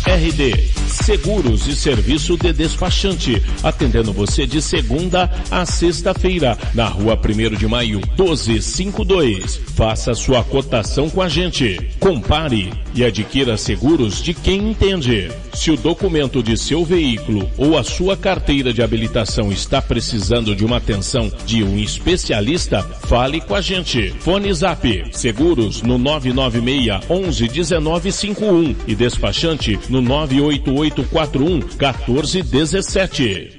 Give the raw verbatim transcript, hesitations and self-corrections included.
R D Seguros e Serviço de Despachante, atendendo você de segunda a sexta-feira, na rua primeiro de maio, doze cinquenta e dois. Faça sua cotação com a gente. Compare e adquira seguros de quem entende. Se o documento de seu veículo ou a sua carteira de habilitação está precisando de uma atenção de um especialista, fale com a gente. Fone Zap Seguros no nove nove seis, onze, um nove cinco um e despachante no nove oito oito quatro um, um quatro um sete.